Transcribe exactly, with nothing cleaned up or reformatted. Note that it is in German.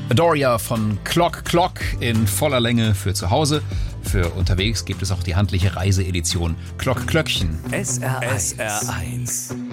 Adoria von Clock Clock in voller Länge für zu Hause. Für unterwegs gibt es auch die handliche Reiseedition Clock Klöckchen. S R eins.